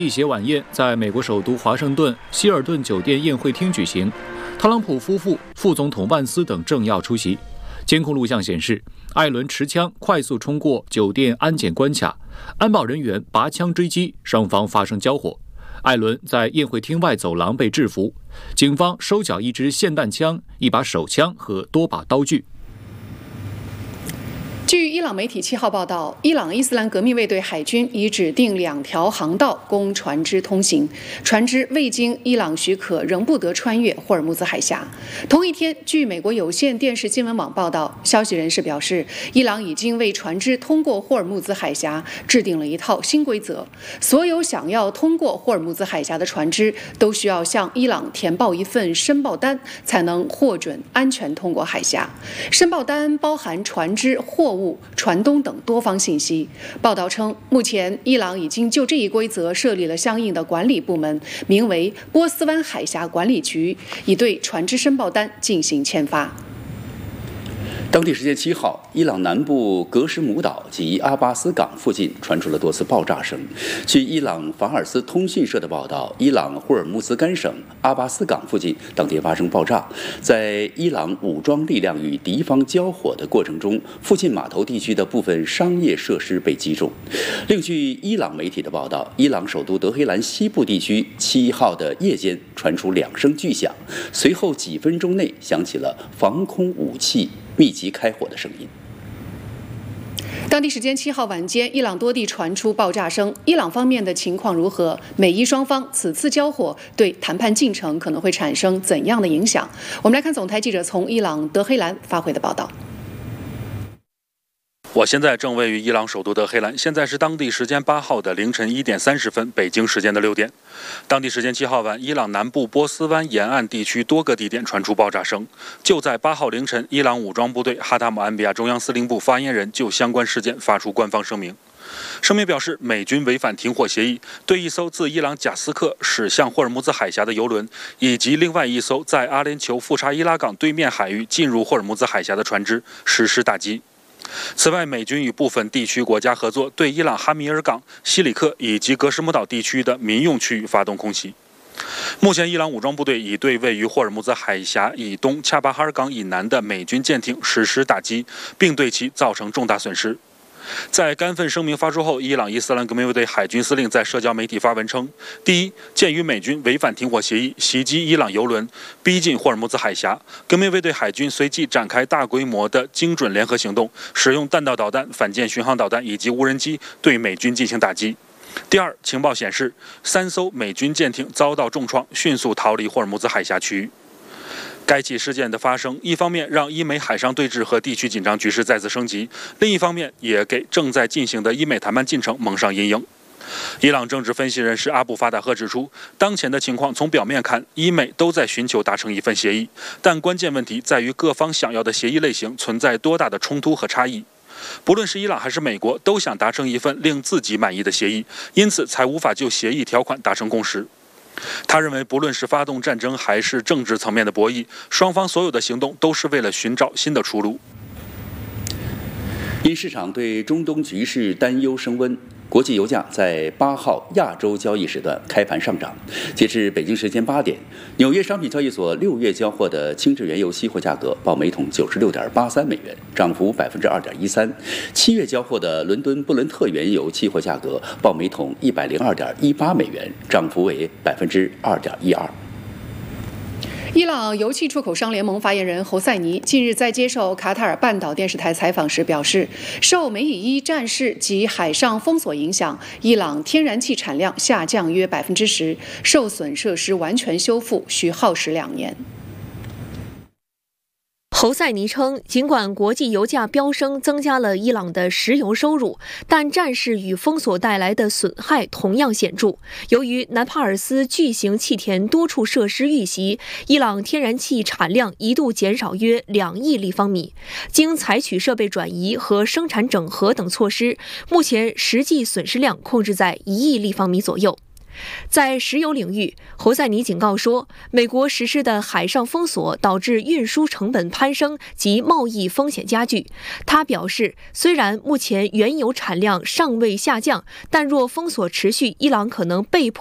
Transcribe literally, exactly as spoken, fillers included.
一协晚宴在美国首都华盛顿希尔顿酒店宴会厅举行，特朗普夫妇、副总统万斯等政要出席。监控录像显示，艾伦持枪快速冲过酒店安检关卡，安保人员拔枪追击，双方发生交火。艾伦在宴会厅外走廊被制服，警方收缴一支霰弹枪、一把手枪和多把刀具。 据伊朗媒体七号报道，伊朗伊斯兰革命卫队海军已指定两条航道供船只通行，船只未经伊朗许可仍不得穿越霍尔木兹海峡。同一天，据美国有线电视新闻网报道，消息人士表示，伊朗已经为船只通过霍尔木兹海峡制定了一套新规则，所有想要通过霍尔木兹海峡的船只都需要向伊朗填报一份申报单，才能获准安全通过海峡。申报单包含船只、货物、船东等多方信息。报道称，目前伊朗已经就这一规则设立了相应的管理部门，名为波斯湾海峡管理局，已对船只申报单进行签发。 当地时间七号，伊朗南部格什姆岛及阿巴斯港附近传出了多次爆炸声。据伊朗法尔斯通讯社的报道，伊朗霍尔木兹干省阿巴斯港附近当天发生爆炸，在伊朗武装力量与敌方交火的过程中，附近码头地区的部分商业设施被击中。另据伊朗媒体的报道，伊朗首都德黑兰西部地区七号的夜间传出两声巨响，随后几分钟内响起了防空武器密集开火的声音。 当地时间七号晚间，伊朗多地传出爆炸声。伊朗方面的情况如何？美伊双方此次交火对谈判进程可能会产生怎样的影响？我们来看总台记者从伊朗德黑兰发回的报道。 我现在正位于伊朗首都德黑兰，现在是当地时间八号的凌晨一点三十分，北京时间的六点。当地时间七号晚，伊朗南部波斯湾沿岸地区多个地点传出爆炸声。就在八号凌晨，伊朗武装部队哈塔姆安比亚中央司令部发言人就相关事件发出官方声明。声明表示，美军违反停火协议，对一艘自伊朗贾斯克驶向霍尔木兹海峡的油轮，以及另外一艘在阿联酋富查伊拉港对面海域进入霍尔木兹海峡的船只实施打击。此外，美军与部分地区国家合作，对伊朗哈米尔港、西里克以及格什姆岛地区的民用区域发动空袭。目前，伊朗武装部队已对位于霍尔木兹海峡以东恰巴哈尔港以南的美军舰艇实施打击，并对其造成重大损失。在该份声明发出后，伊朗伊斯兰革命卫队海军司令在社交媒体发文称：第一，鉴于美军违反停火协议，袭击伊朗油轮，逼近霍尔木兹海峡，革命卫队海军随即展开大规模的精准联合行动，使用弹道导弹、反舰巡航导弹以及无人机对美军进行打击。第二，情报显示，三艘美军舰艇遭到重创，迅速逃离霍尔木兹海峡区域。该起事件的发生，一方面让伊美海上对峙和地区紧张局势再次升级，另一方面也给正在进行的伊美谈判进程蒙上阴影。伊朗政治分析人士阿布法达赫指出，当前的情况从表面看，伊美都在寻求达成一份协议，但关键问题在于各方想要的协议类型存在多大的冲突和差异。不论是伊朗还是美国，都想达成一份令自己满意的协议，因此才无法就协议条款达成共识。他认为，不论是发动战争还是政治层面的博弈，双方所有的行动都是为了寻找新的出路。 因市场对中东局势担忧升温，国际油价在八号亚洲交易时段开盘上涨。截至北京时间八点，纽约商品交易所六月交货的轻质原油期货价格报每桶九十六点八三美元，涨幅百分之二点一三。七月交货的伦敦布伦特原油期货价格报每桶一百零二点一八美元，涨幅为百分之二点一二。 伊朗油气出口商联盟发言人侯赛尼近日在接受卡塔尔半岛电视台采访时表示，受梅以伊战事及海上封锁影响，伊朗天然气产量下降约百分之十，受损设施完全修复需耗时两年。 侯赛尼称，尽管国际油价飙升增加了伊朗的石油收入，但战事与封锁带来的损害同样显著。由于南帕尔斯巨型气田多处设施遇袭，伊朗天然气产量一度减少约两亿立方米。经采取设备转移和生产整合等措施，目前实际损失量控制在一亿立方米左右。 在石油领域，侯赛尼警告说，美国实施的海上封锁导致运输成本攀升及贸易风险加剧。他表示，虽然目前原油产量尚未下降，但若封锁持续，伊朗可能被迫